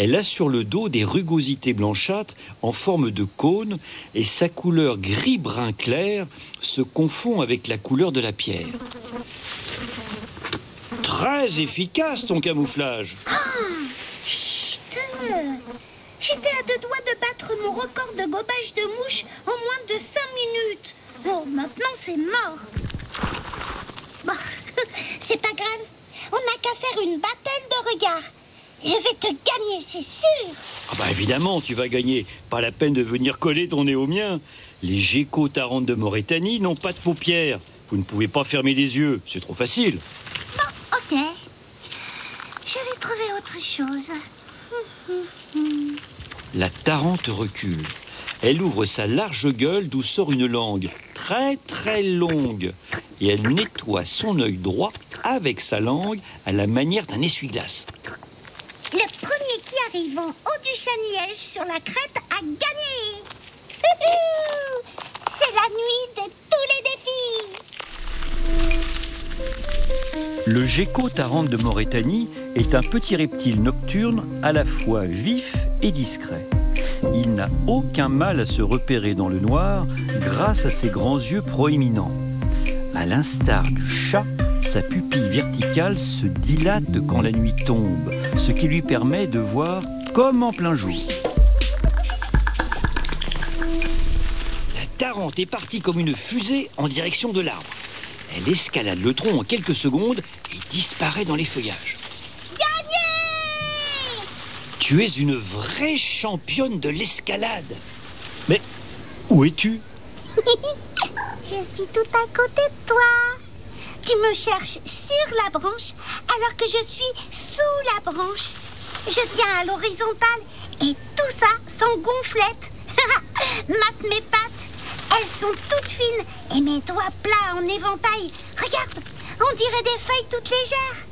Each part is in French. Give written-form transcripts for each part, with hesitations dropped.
Elle a sur le dos des rugosités blanchâtres en forme de cône et sa couleur gris-brun clair se confond avec la couleur de la pierre. Très efficace ton camouflage. Chut. J'étais à 2 doigts de battre mon record de gobage de mouches en moins de 5 minutes. Oh, maintenant c'est mort. Bon, c'est pas grave. On n'a qu'à faire une bataille de regards. Je vais te gagner, c'est sûr. Ah bah évidemment, tu vas gagner. Pas la peine de venir coller ton nez au mien. Les geckos tarantes de Mauritanie n'ont pas de paupières. Vous ne pouvez pas fermer les yeux, c'est trop facile. Bon, ok. Je vais trouver autre chose. La tarente recule. Elle ouvre sa large gueule d'où sort une langue très très longue. Et elle nettoie son œil droit avec sa langue à la manière d'un essuie-glace. Le premier qui arrive en haut du chêne-liège sur la crête a gagné. C'est la nuit de tous les défis. Le gecko tarente de Mauritanie est un petit reptile nocturne à la fois vif et discret. Il n'a aucun mal à se repérer dans le noir grâce à ses grands yeux proéminents. À l'instar du chat, sa pupille verticale se dilate quand la nuit tombe, ce qui lui permet de voir comme en plein jour. La tarente est partie comme une fusée en direction de l'arbre. Elle escalade le tronc en quelques secondes et disparaît dans les feuillages. Gagné! Tu es une vraie championne de l'escalade. Mais où es-tu ? Je suis tout à côté de toi. Tu me cherches sur la branche alors que je suis sous la branche. Je tiens à l'horizontale et tout ça sans gonflette. Mate mes pattes, elles sont toutes fines et mes doigts plats en éventail. Regarde, on dirait des feuilles toutes légères.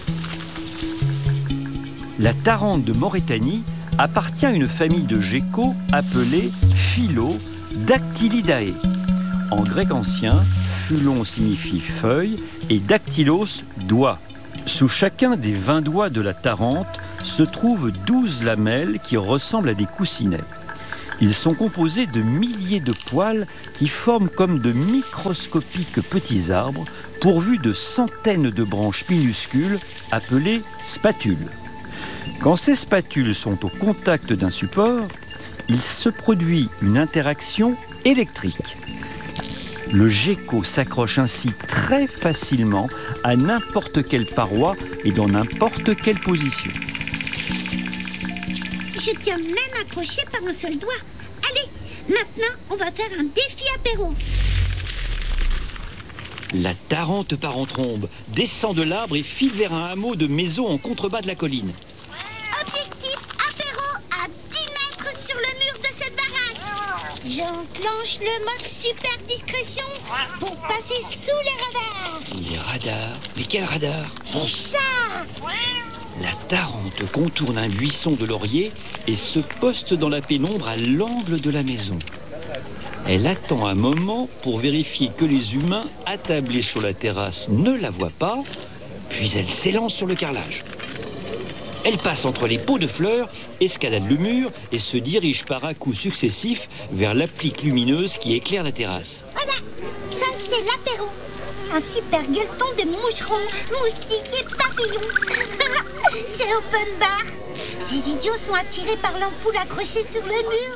La tarente de Mauritanie appartient à une famille de geckos appelée Phylodactylidae. En grec ancien, phylon signifie feuille et dactylos, doigt. Sous chacun des 20 doigts de la tarente se trouvent 12 lamelles qui ressemblent à des coussinets. Ils sont composés de milliers de poils qui forment comme de microscopiques petits arbres pourvus de centaines de branches minuscules appelées spatules. Quand ces spatules sont au contact d'un support, il se produit une interaction électrique. Le gecko s'accroche ainsi très facilement à n'importe quelle paroi et dans n'importe quelle position. Je tiens même accroché par un seul doigt. Allez, maintenant on va faire un défi apéro. La tarente part en trombe, descend de l'arbre et file vers un hameau de maisons en contrebas de la colline. Objectif apéro à 10 mètres sur le mur de cette baraque. J'enclenche le mode super discrétion pour passer sous les radars. Les radars ? Mais quel radar ? Les chats! La tarente contourne un buisson de lauriers et se poste dans la pénombre à l'angle de la maison. Elle attend un moment pour vérifier que les humains attablés sur la terrasse ne la voient pas, puis elle s'élance sur le carrelage. Elle passe entre les pots de fleurs, escalade le mur et se dirige par à-coups successifs vers l'applique lumineuse qui éclaire la terrasse. Voilà, ça c'est l'apéro. Un super gueuleton de moucherons, moustiques et papillons. C'est open bar. Ces idiots sont attirés par l'ampoule accrochée sur le mur.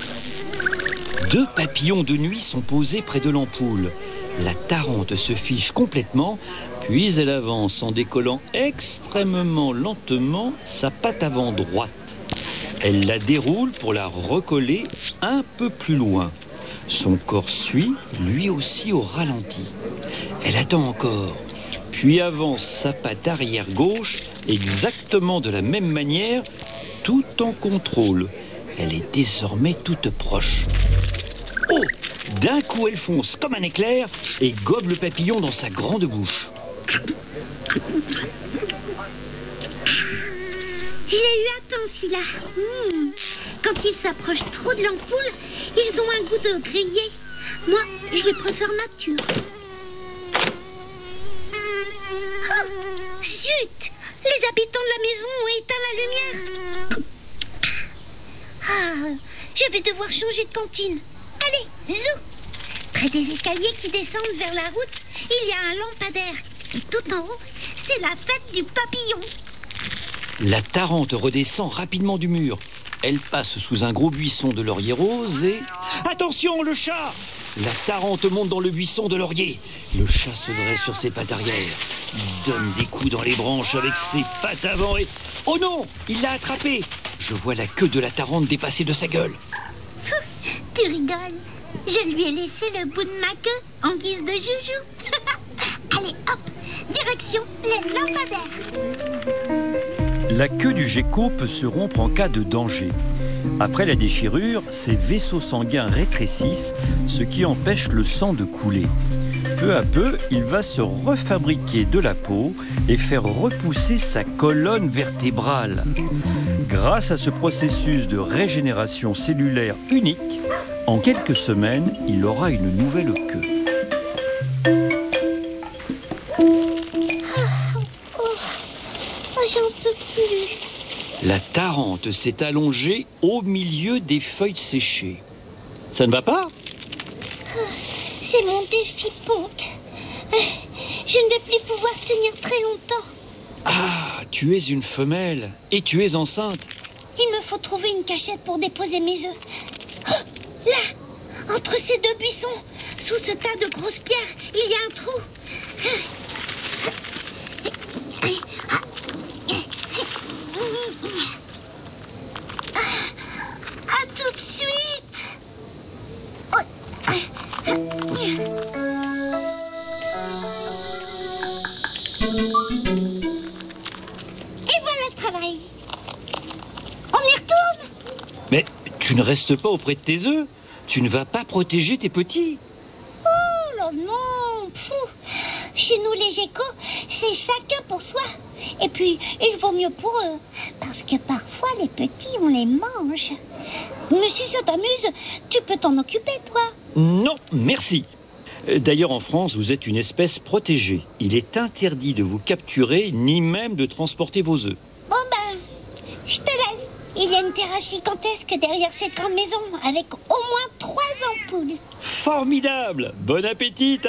2 papillons de nuit sont posés près de l'ampoule. La tarente se fiche complètement, puis elle avance en décollant extrêmement lentement sa patte avant droite. Elle la déroule pour la recoller un peu plus loin. Son corps suit, lui aussi au ralenti. Elle attend encore, puis avance sa patte arrière gauche exactement de la même manière, tout en contrôle. Elle est désormais toute proche. Oh! D'un coup, elle fonce comme un éclair et gobe le papillon dans sa grande bouche. Je l'ai eu à temps celui-là. Quand ils s'approchent trop de l'ampoule, ils ont un goût de grillé. Moi, je les préfère nature. Oh, chut! Les habitants de la maison ont éteint la lumière. Je vais devoir changer de cantine. Allez, zou! Près des escaliers qui descendent vers la route, il y a un lampadaire. Et tout en haut, c'est la fête du papillon. La Tarente redescend rapidement du mur. Elle passe sous un gros buisson de laurier rose et... Attention, le chat! La Tarente monte dans le buisson de laurier. Le chat se dresse sur ses pattes arrière. Il donne des coups dans les branches avec ses pattes avant et... Oh non! Il l'a attrapé! Je vois la queue de la Tarente dépasser de sa gueule. Tu rigoles. Je lui ai laissé le bout de ma queue en guise de joujou. Allez, hop! Direction les lampadaires. La queue du gecko peut se rompre en cas de danger. Après la déchirure, ses vaisseaux sanguins rétrécissent, ce qui empêche le sang de couler. Peu à peu, il va se refabriquer de la peau et faire repousser sa colonne vertébrale. Grâce à ce processus de régénération cellulaire unique, en quelques semaines, il aura une nouvelle queue. J'en peux plus. La Tarente s'est allongée au milieu des feuilles séchées. Ça ne va pas ? C'est mon défi ponte. Je ne vais plus pouvoir tenir très longtemps. Ah, tu es une femelle et tu es enceinte. Il me faut trouver une cachette pour déposer mes œufs. Oh, là, entre ces deux buissons, sous ce tas de grosses pierres, il y a un trou. À tout de suite. Et voilà le travail. On y retourne? Mais tu ne restes pas auprès de tes œufs. Tu ne vas pas protéger tes petits. Oh là non. Pfou. Chez nous les geckos, c'est chacun pour soi. Et puis, il vaut mieux pour eux. Parce que parfois, les petits, on les mange. Mais si ça t'amuse, tu peux t'en occuper, toi. Non, merci. D'ailleurs, en France, vous êtes une espèce protégée. Il est interdit de vous capturer, ni même de transporter vos œufs. Bon ben, je te laisse. Il y a une terrasse gigantesque derrière cette grande maison, avec au moins 3 ampoules. Formidable! Bon appétit!